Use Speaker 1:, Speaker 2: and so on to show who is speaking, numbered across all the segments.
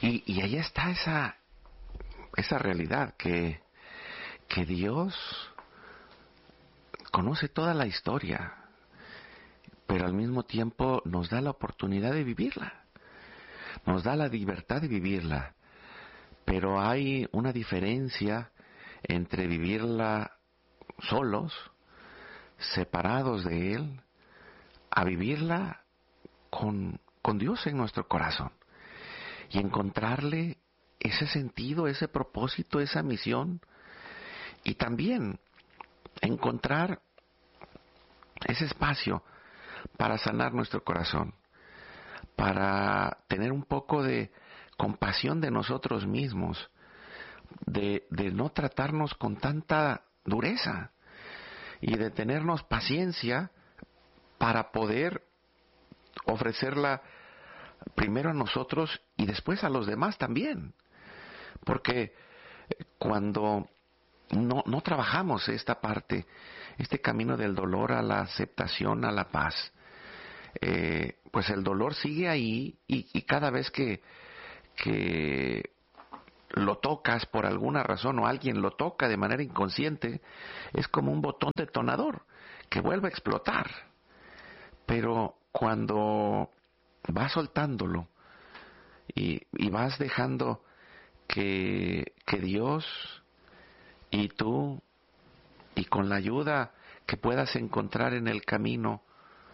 Speaker 1: Y ahí está esa realidad que Dios conoce toda la historia, pero al mismo tiempo nos da la oportunidad de vivirla, nos da la libertad de vivirla, pero hay una diferencia entre vivirla solos, separados de Él, a vivirla con Dios en nuestro corazón y encontrarle ese sentido, ese propósito, esa misión, y también encontrar ese espacio para sanar nuestro corazón, para tener un poco de compasión de nosotros mismos, de no tratarnos con tanta dureza y de tenernos paciencia para poder ofrecerla primero a nosotros y después a los demás también. Porque cuando no trabajamos esta parte, este camino del dolor a la aceptación, a la paz, pues el dolor sigue ahí y cada vez que lo tocas por alguna razón o alguien lo toca de manera inconsciente, es como un botón detonador que vuelve a explotar. Pero cuando vas soltándolo y vas dejando que Dios y tú, y con la ayuda que puedas encontrar en el camino,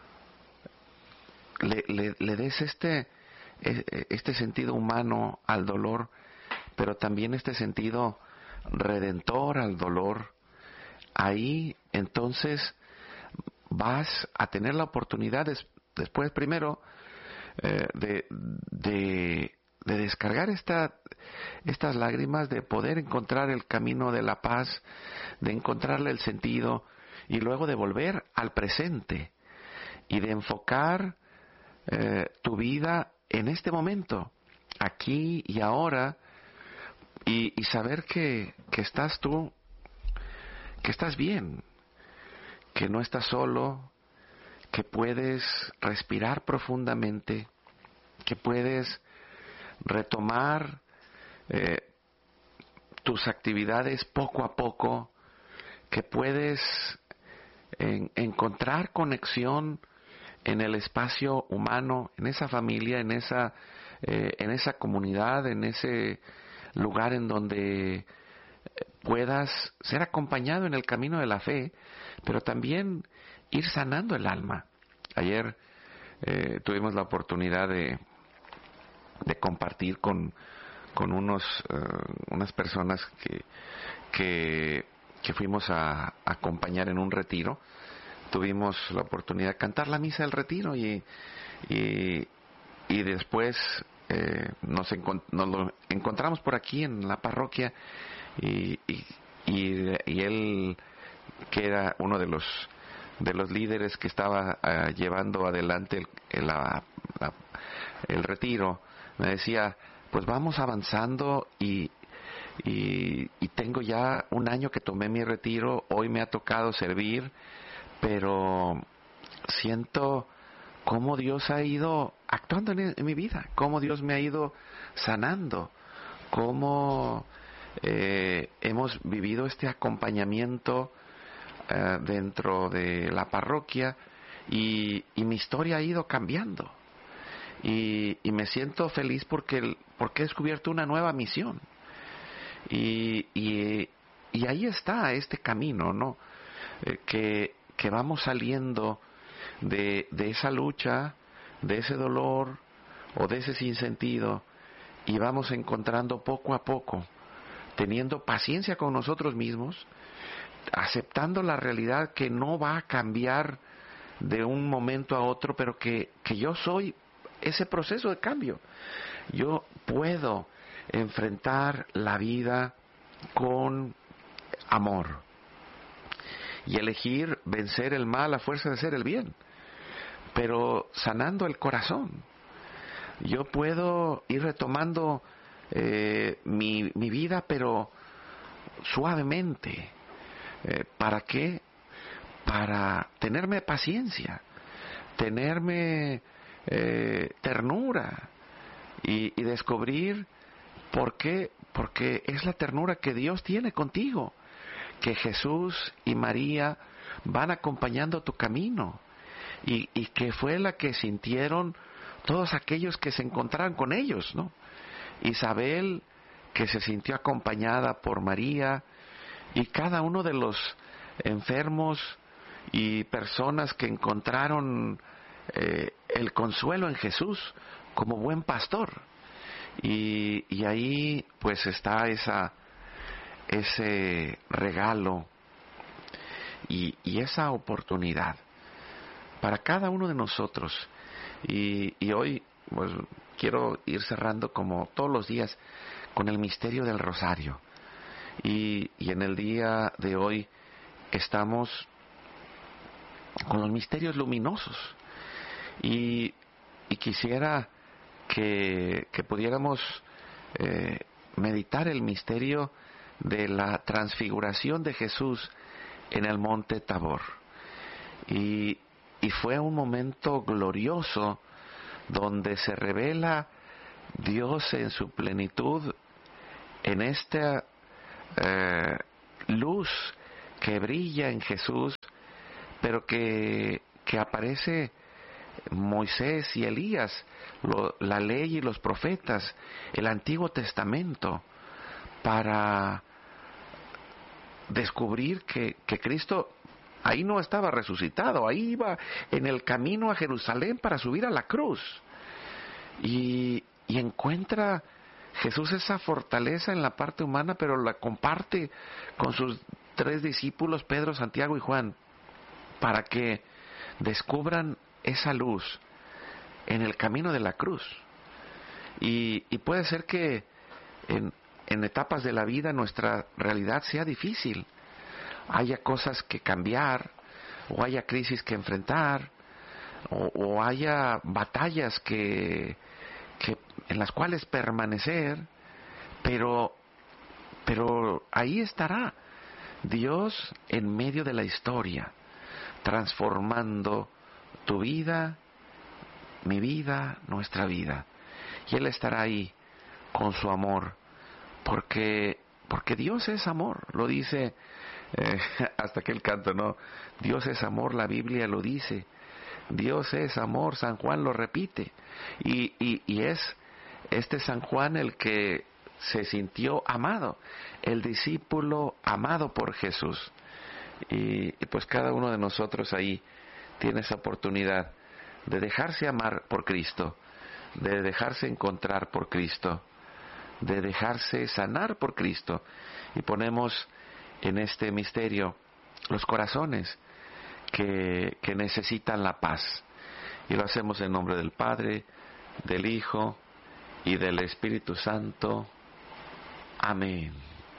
Speaker 1: le des este sentido humano al dolor, pero también este sentido redentor al dolor, ahí entonces vas a tener la oportunidad después primero de descargar estas lágrimas, de poder encontrar el camino de la paz, de encontrarle el sentido y luego de volver al presente y de enfocar tu vida en este momento, aquí y ahora, y saber que estás tú, que estás bien, que no estás solo, que puedes respirar profundamente, que puedes retomar tus actividades poco a poco, que puedes encontrar conexión en el espacio humano, en esa familia, en esa comunidad, en ese lugar en donde puedas ser acompañado en el camino de la fe, pero también ir sanando el alma. Ayer tuvimos la oportunidad de compartir con unas personas que fuimos a acompañar en un retiro. Tuvimos la oportunidad de cantar la misa del retiro y después nos lo encontramos por aquí en la parroquia y él, que era uno de los líderes que estaba llevando adelante el retiro, me decía, pues vamos avanzando y tengo ya un año que tomé mi retiro, hoy me ha tocado servir, pero siento cómo Dios ha ido actuando en mi vida, cómo Dios me ha ido sanando, cómo hemos vivido este acompañamiento dentro de la parroquia y mi historia ha ido cambiando y me siento feliz porque he descubierto una nueva misión y ahí está este camino, ¿no? Que vamos saliendo de esa lucha, de ese dolor o de ese sinsentido y vamos encontrando poco a poco, teniendo paciencia con nosotros mismos, aceptando la realidad que no va a cambiar de un momento a otro, pero que yo soy ese proceso de cambio. Yo puedo enfrentar la vida con amor y elegir vencer el mal a fuerza de hacer el bien, pero sanando el corazón. Yo puedo ir retomando mi vida, pero suavemente. ¿Para qué? Para tenerme paciencia, tenerme ternura y descubrir ¿Por qué? Porque es la ternura que Dios tiene contigo, que Jesús y María van acompañando tu camino, y que fue la que sintieron todos aquellos que se encontraron con ellos, ¿no? Isabel, que se sintió acompañada por María, y cada uno de los enfermos y personas que encontraron el consuelo en Jesús como buen pastor. Y ahí pues está ese regalo y esa oportunidad para cada uno de nosotros. Y hoy pues quiero ir cerrando, como todos los días, con el misterio del rosario. Y en el día de hoy estamos con los misterios luminosos. Y quisiera que pudiéramos meditar el misterio de la transfiguración de Jesús en el monte Tabor. Y fue un momento glorioso donde se revela Dios en su plenitud, en esta luz que brilla en Jesús, pero que aparece Moisés y Elías, la ley y los profetas, el Antiguo Testamento, para descubrir que Cristo ahí no estaba resucitado, ahí iba en el camino a Jerusalén para subir a la cruz. Y encuentra Jesús esa fortaleza en la parte humana, pero la comparte con sus 3 discípulos, Pedro, Santiago y Juan, para que descubran esa luz en el camino de la cruz. Y puede ser que en etapas de la vida nuestra realidad sea difícil, haya cosas que cambiar, o haya crisis que enfrentar, o haya batallas que en las cuales permanecer, pero ahí estará Dios en medio de la historia, transformando tu vida, mi vida, nuestra vida. Y Él estará ahí con su amor, porque Dios es amor, lo dice hasta aquel canto, ¿no? Dios es amor, la Biblia lo dice. Dios es amor, San Juan lo repite. Y es este San Juan el que se sintió amado, el discípulo amado por Jesús. Y pues cada uno de nosotros ahí tiene esa oportunidad de dejarse amar por Cristo, de dejarse encontrar por Cristo, de dejarse sanar por Cristo. Y ponemos en este misterio los corazones que necesitan la paz. Y lo hacemos en nombre del Padre, del Hijo y del Espíritu Santo. Amén.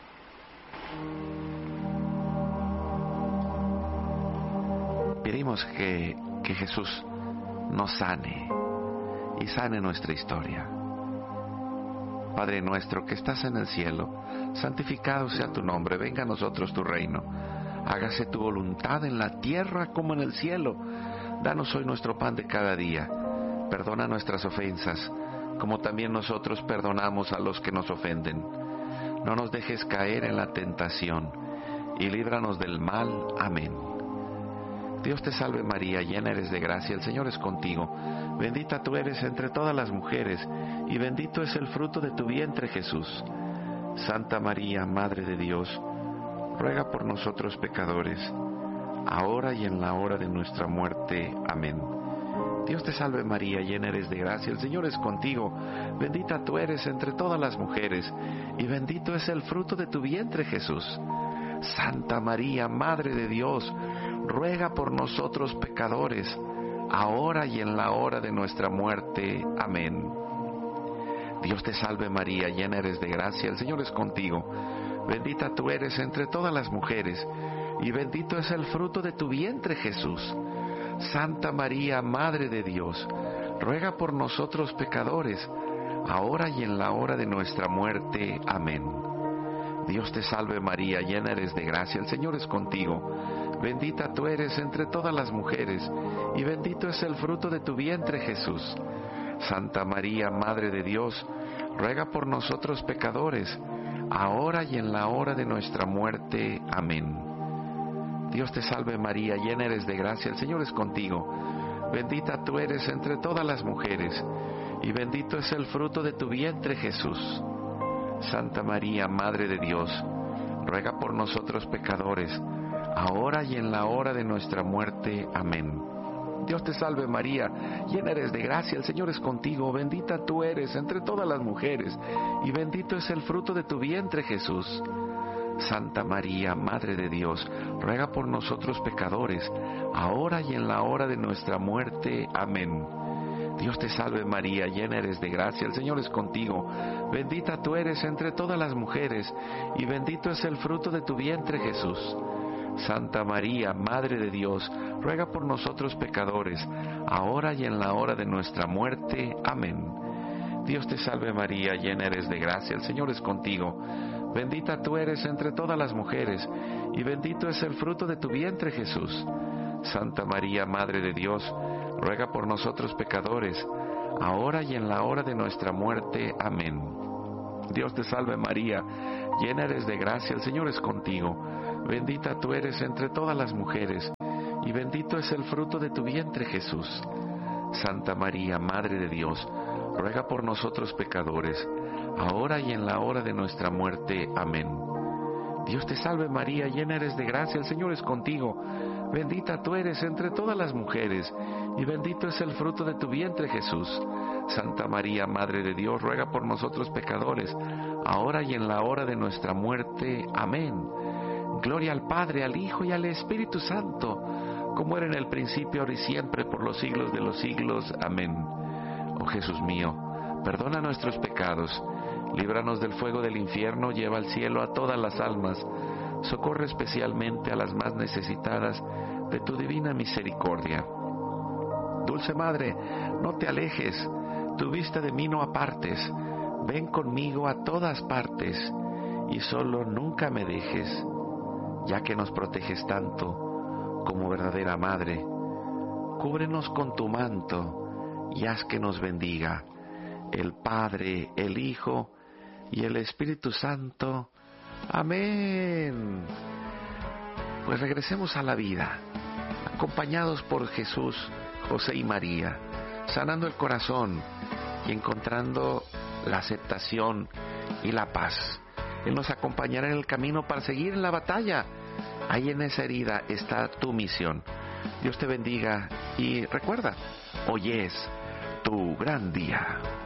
Speaker 1: Pedimos que Jesús nos sane y sane nuestra historia. Padre nuestro que estás en el cielo, santificado sea tu nombre, venga a nosotros tu reino. Hágase tu voluntad en la tierra como en el cielo. Danos hoy nuestro pan de cada día. Perdona nuestras ofensas, como también nosotros perdonamos a los que nos ofenden. No nos dejes caer en la tentación, y líbranos del mal. Amén. Dios te salve María, llena eres de gracia, el Señor es contigo. Bendita tú eres entre todas las mujeres, y bendito es el fruto de tu vientre Jesús. Santa María, Madre de Dios, ruega por nosotros pecadores, ahora y en la hora de nuestra muerte. Amén. Dios te salve María, llena eres de gracia, el Señor es contigo. Bendita tú eres entre todas las mujeres, y bendito es el fruto de tu vientre Jesús. Santa María, Madre de Dios, ruega por nosotros pecadores, ahora y en la hora de nuestra muerte. Amén. Dios te salve María, llena eres de gracia, el Señor es contigo. Bendita tú eres entre todas las mujeres, y bendito es el fruto de tu vientre Jesús. Santa María, Madre de Dios, ruega por nosotros pecadores, ahora y en la hora de nuestra muerte. Amén. Dios te salve María, llena eres de gracia, el Señor es contigo. Bendita tú eres entre todas las mujeres, y bendito es el fruto de tu vientre Jesús. Santa María, Madre de Dios, ruega por nosotros pecadores, ahora y en la hora de nuestra muerte. Amén. Dios te salve María, llena eres de gracia, el Señor es contigo. Bendita tú eres entre todas las mujeres, y bendito es el fruto de tu vientre Jesús. Santa María, Madre de Dios, ruega por nosotros pecadores, ahora y en la hora de nuestra muerte. Amén. Dios te salve María, llena eres de gracia, el Señor es contigo, bendita tú eres entre todas las mujeres, y bendito es el fruto de tu vientre Jesús. Santa María, Madre de Dios, ruega por nosotros pecadores, ahora y en la hora de nuestra muerte. Amén. Dios te salve María, llena eres de gracia, el Señor es contigo, bendita tú eres entre todas las mujeres, y bendito es el fruto de tu vientre Jesús. Santa María, Madre de Dios, ruega por nosotros pecadores, ahora y en la hora de nuestra muerte. Amén. Dios te salve María, llena eres de gracia, el Señor es contigo, bendita tú eres entre todas las mujeres, y bendito es el fruto de tu vientre Jesús. Santa María, Madre de Dios, ruega por nosotros pecadores, ahora y en la hora de nuestra muerte. Amén. Dios te salve María, llena eres de gracia, el Señor es contigo, bendita tú eres entre todas las mujeres, y bendito es el fruto de tu vientre Jesús. Santa María, Madre de Dios, ruega por nosotros pecadores, ahora y en la hora de nuestra muerte. Amén. Dios te salve María, llena eres de gracia, el Señor es contigo, bendita tú eres entre todas las mujeres, y bendito es el fruto de tu vientre Jesús. Santa María, Madre de Dios, ruega por nosotros pecadores, ahora y en la hora de nuestra muerte. Amén. Gloria al Padre, al Hijo y al Espíritu Santo, como era en el principio, ahora y siempre, por los siglos de los siglos. Amén. Oh Jesús mío, perdona nuestros pecados, líbranos del fuego del infierno, lleva al cielo a todas las almas, socorre especialmente a las más necesitadas de tu divina misericordia. Dulce Madre, no te alejes, tu vista de mí no apartes, ven conmigo a todas partes, y solo nunca me dejes, ya que nos proteges tanto como verdadera Madre. Cúbrenos con tu manto y haz que nos bendiga el Padre, el Hijo y el Espíritu Santo. Amén. Pues regresemos a la vida, acompañados por Jesús, José y María, sanando el corazón y encontrando la aceptación y la paz. Él nos acompañará en el camino para seguir en la batalla. Ahí en esa herida está tu misión. Dios te bendiga y recuerda, hoy es tu gran día.